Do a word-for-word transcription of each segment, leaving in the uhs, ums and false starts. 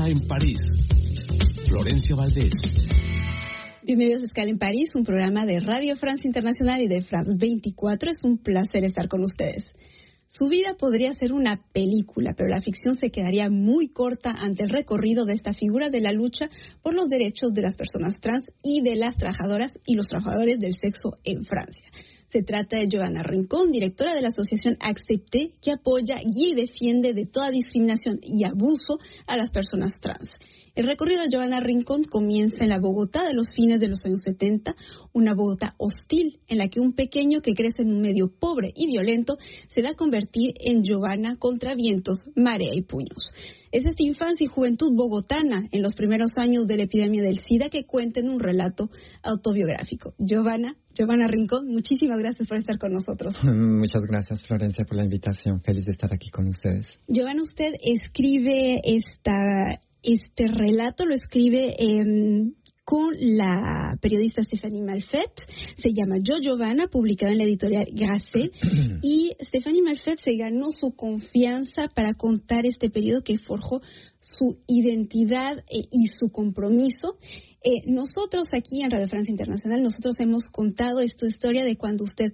Escala en París. Florencia Valdés. Bienvenidos a Escala en París, un programa de Radio France Internacional y de France veinticuatro. Es un placer estar con ustedes. Su vida podría ser una película, pero la ficción se quedaría muy corta ante el recorrido de esta figura de la lucha por los derechos de las personas trans y de las trabajadoras y los trabajadores del sexo en Francia. Se trata de Giovanna Rincón, directora de la asociación Accepté, que apoya, guía y defiende de toda discriminación y abuso a las personas trans. El recorrido de Giovanna Rincón comienza en la Bogotá de los fines de los años setenta, una Bogotá hostil en la que un pequeño que crece en un medio pobre y violento se va a convertir en Giovanna contra vientos, marea y puños. Es esta infancia y juventud bogotana en los primeros años de la epidemia del SIDA que cuenta en un relato autobiográfico. Giovanna, Giovanna Rincón, muchísimas gracias por estar con nosotros. Muchas gracias, Florencia, por la invitación. Feliz de estar aquí con ustedes. Giovanna, usted escribe esta... Este relato lo escribe eh, con la periodista Stéphanie Malfait. Se llama Yo, Giovanna, publicado en la editorial Grasset. Y Stéphanie Malfait se ganó su confianza para contar este periodo que forjó su identidad eh, y su compromiso. Eh, nosotros aquí en Radio Francia Internacional, nosotros hemos contado esta historia de cuando usted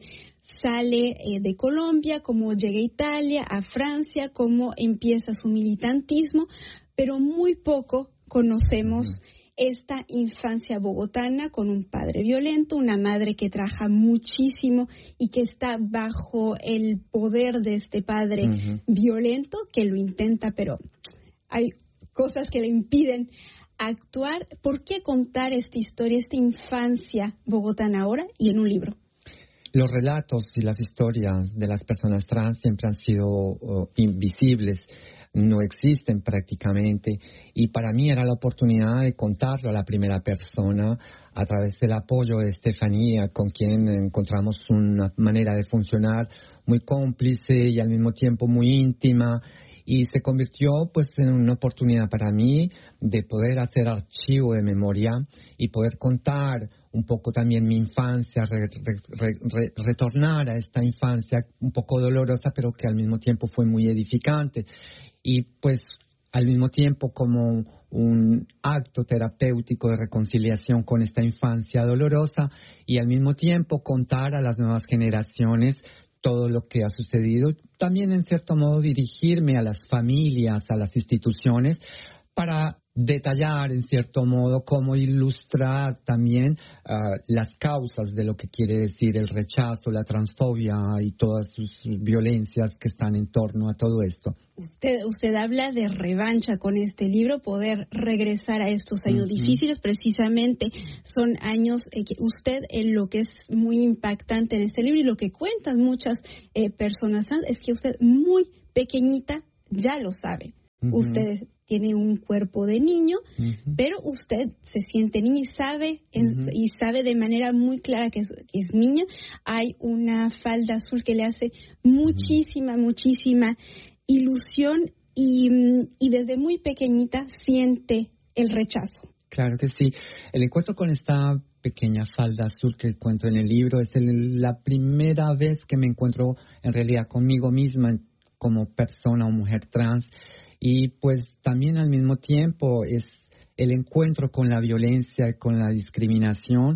sale eh, de Colombia, cómo llega a Italia, a Francia, cómo empieza su militantismo, pero muy poco conocemos uh-huh. esta infancia bogotana con un padre violento, una madre que trabaja muchísimo y que está bajo el poder de este padre uh-huh. violento, que lo intenta, pero hay cosas que le impiden actuar. ¿Por qué contar esta historia, esta infancia bogotana ahora y en un libro? Los relatos y las historias de las personas trans siempre han sido uh, invisibles. No existen prácticamente, y para mí era la oportunidad de contarlo a la primera persona a través del apoyo de Estefanía, con quien encontramos una manera de funcionar muy cómplice y al mismo tiempo muy íntima, y se convirtió pues en una oportunidad para mí de poder hacer archivo de memoria y poder contar un poco también mi infancia, re, re, re, re, retornar a esta infancia un poco dolorosa, pero que al mismo tiempo fue muy edificante. Y pues al mismo tiempo como un acto terapéutico de reconciliación con esta infancia dolorosa, y al mismo tiempo contar a las nuevas generaciones todo lo que ha sucedido. También en cierto modo dirigirme a las familias, a las instituciones, para detallar en cierto modo cómo ilustrar también uh, las causas de lo que quiere decir el rechazo, la transfobia y todas sus violencias que están en torno a todo esto. Usted, usted habla de revancha con este libro, poder regresar a estos años uh-huh. difíciles. Precisamente son años eh, que usted, en lo que es muy impactante en este libro y lo que cuentan muchas eh, personas, es que usted muy pequeñita ya lo sabe. Uh-huh. Usted tiene un cuerpo de niño, uh-huh. pero usted se siente niña y sabe, en, uh-huh. y sabe de manera muy clara que es, que es niña. Hay una falda azul que le hace muchísima, uh-huh. muchísima ilusión, y, y desde muy pequeñita siente el rechazo. Claro que sí. El encuentro con esta pequeña falda azul que cuento en el libro es el, la primera vez que me encuentro en realidad conmigo misma como persona o mujer trans. Y pues también al mismo tiempo es el encuentro con la violencia, con la discriminación,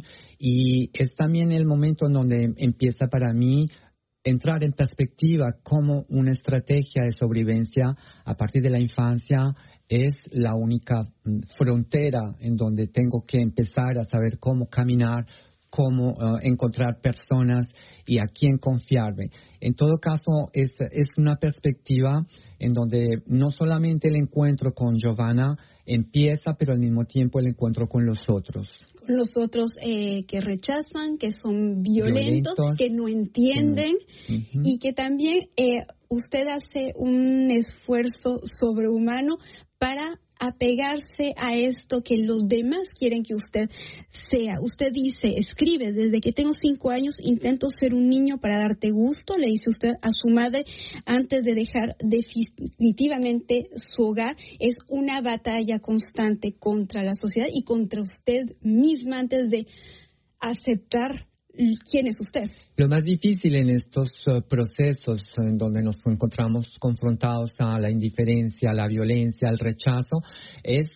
y es también el momento en donde empieza para mí entrar en perspectiva cómo una estrategia de sobrevivencia a partir de la infancia es la única frontera en donde tengo que empezar a saber cómo caminar, cómo uh, encontrar personas y a quién confiarme. En todo caso, es, es una perspectiva en donde no solamente el encuentro con Giovanna empieza, pero al mismo tiempo el encuentro con los otros. Con los otros eh, que rechazan, que son violentos, violentos que no entienden, uh-huh. y que también eh, usted hace un esfuerzo sobrehumano para apegarse a esto que los demás quieren que usted sea. Usted dice, escribe, desde que tengo cinco años intento ser un niño para darte gusto, le dice usted a su madre antes de dejar definitivamente su hogar. Es una batalla constante contra la sociedad y contra usted misma antes de aceptar quién es usted. Lo más difícil en estos uh, procesos en donde nos encontramos confrontados a la indiferencia, a la violencia, al rechazo, es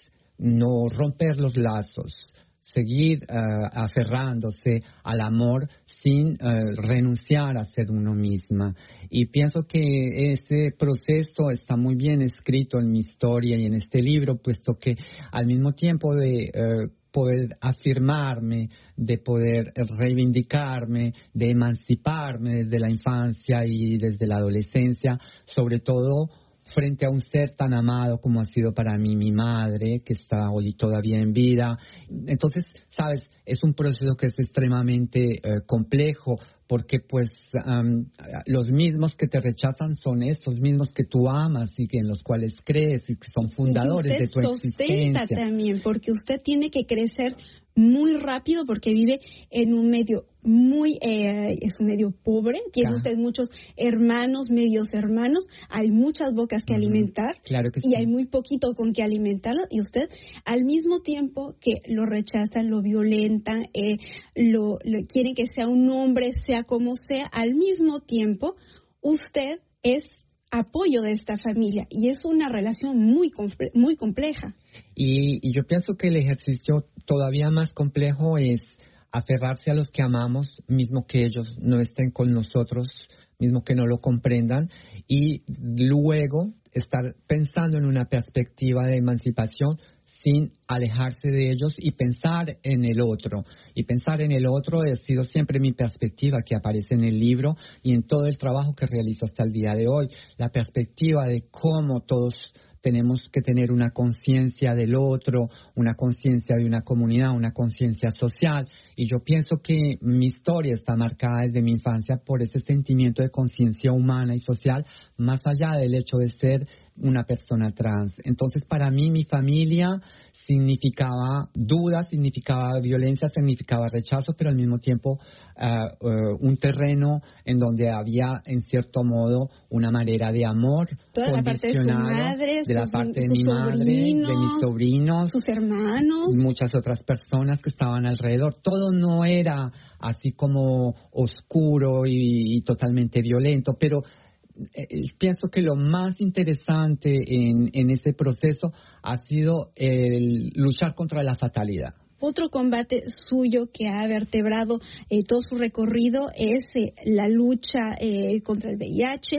no romper los lazos, seguir uh, aferrándose al amor sin uh, renunciar a ser uno misma. Y pienso que ese proceso está muy bien escrito en mi historia y en este libro, puesto que al mismo tiempo de uh, poder afirmarme, de poder reivindicarme, de emanciparme desde la infancia y desde la adolescencia, sobre todo frente a un ser tan amado como ha sido para mí mi madre, que está hoy todavía en vida. Entonces, sabes, es un proceso que es extremadamente eh, complejo, porque pues um, los mismos que te rechazan son esos mismos que tú amas y que en los cuales crees y que son fundadores de tu existencia. También, porque usted tiene que crecer muy rápido porque vive en un medio muy, eh, es un medio pobre, tiene ah. usted muchos hermanos, medios hermanos, hay muchas bocas que uh-huh. alimentar claro que y sí. hay muy poquito con que alimentarlo, y usted al mismo tiempo que lo rechazan, lo violentan, eh, lo, lo quieren que sea un hombre, sea como sea, al mismo tiempo usted es apoyo de esta familia y es una relación muy, comple- muy compleja. Y, y yo pienso que el ejercicio todavía más complejo es aferrarse a los que amamos, mismo que ellos no estén con nosotros, mismo que no lo comprendan, y luego estar pensando en una perspectiva de emancipación sin alejarse de ellos y pensar en el otro. Y pensar en el otro ha sido siempre mi perspectiva que aparece en el libro y en todo el trabajo que realizo hasta el día de hoy. La perspectiva de cómo todos tenemos que tener una conciencia del otro, una conciencia de una comunidad, una conciencia social. Y yo pienso que mi historia está marcada desde mi infancia por ese sentimiento de conciencia humana y social, más allá del hecho de ser una persona trans. Entonces, para mí, mi familia significaba duda, significaba violencia, significaba rechazo, pero al mismo tiempo uh, uh, un terreno en donde había, en cierto modo, una manera de amor toda la parte de su madre, de sus, la parte de sus mi madre, de mis sobrinos, sus hermanos, muchas otras personas que estaban alrededor. Todo no era así como oscuro y, y totalmente violento, pero Eh, pienso que lo más interesante en, en ese proceso ha sido el luchar contra la fatalidad. Otro combate suyo que ha vertebrado eh, todo su recorrido es eh, la lucha eh, contra el V I H.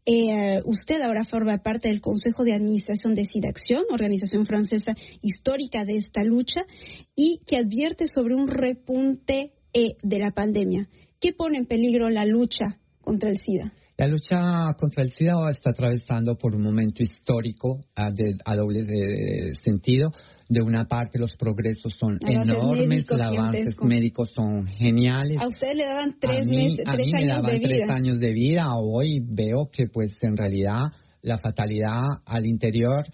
Eh, usted ahora forma parte del Consejo de Administración de SIDAcción, organización francesa histórica de esta lucha, y que advierte sobre un repunte eh, de la pandemia. ¿Qué pone en peligro la lucha contra el SIDA? La lucha contra el SIDA está atravesando por un momento histórico a, de, a doble de sentido. De una parte, los progresos son avances enormes, los avances médicos son geniales. A usted le daban tres, a mí, meses, a tres mí años me daban de vida. tres años de vida. Hoy veo que, pues, en realidad, la fatalidad al interior